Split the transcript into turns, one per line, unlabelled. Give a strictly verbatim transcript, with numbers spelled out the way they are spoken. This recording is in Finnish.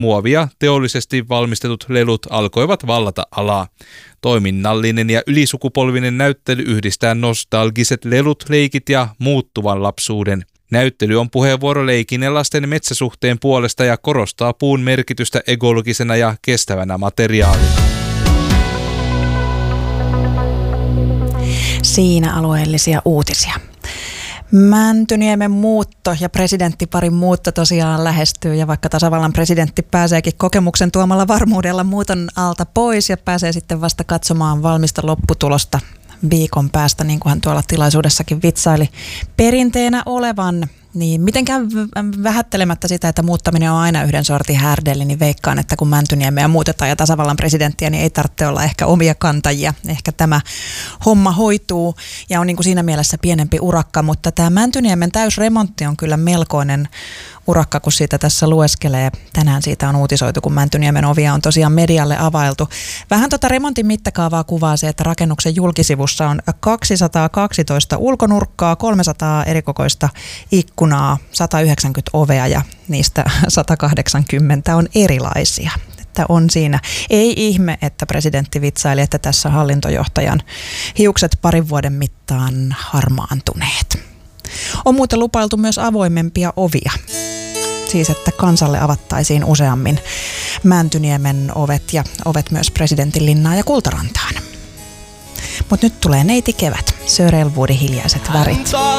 muovia teollisesti valmistetut lelut alkoivat vallata alaa. Toiminnallinen ja ylisukupolvinen näyttely yhdistää nostalgiset lelut, leikit ja muuttuvan lapsuuden. Näyttely on puheenvuoro leikin ja lasten metsäsuhteen puolesta ja korostaa puun merkitystä ekologisena ja kestävänä materiaalina.
Siinä alueellisia uutisia. Mäntyniemen muutto ja presidenttiparin muutto tosiaan lähestyy, ja vaikka tasavallan presidentti pääseekin kokemuksen tuomalla varmuudella muuton alta pois ja pääsee sitten vasta katsomaan valmista lopputulosta viikon päästä, niin kuin hän tuolla tilaisuudessakin vitsaili perinteenä olevan, niin mitenkään vähättelemättä sitä, että muuttaminen on aina yhden sortin härdelli, niin veikkaan, että kun Mäntyniemeä muutetaan ja tasavallan presidenttiä, niin ei tarvitse olla ehkä omia kantajia. Ehkä tämä homma hoituu ja on niin kuin siinä mielessä pienempi urakka, mutta tämä Mäntyniemen täysremontti on kyllä melkoinen urakka, kun siitä tässä lueskelee. Tänään siitä on uutisoitu, kun Mäntyniemen ovia on tosiaan medialle availtu. Vähän tuota remontin mittakaavaa kuvaa se, että rakennuksen julkisivussa on kaksisataakaksitoista ulkonurkkaa, kolmesataa erikokoista ikkunaa, sata yhdeksänkymmentä ovea ja niistä sata kahdeksankymmentä on erilaisia. Että on siinä. Ei ihme, että presidentti vitsaili, että tässä hallintojohtajan hiukset parin vuoden mittaan harmaantuneet. On muuten lupailtu myös avoimempia ovia. Siis, että kansalle avattaisiin useammin Mäntyniemen ovet ja ovet myös Presidentinlinnaan ja Kultarantaan. Mutta nyt tulee neiti kevät, Sir Elwoodin Hiljaiset värit.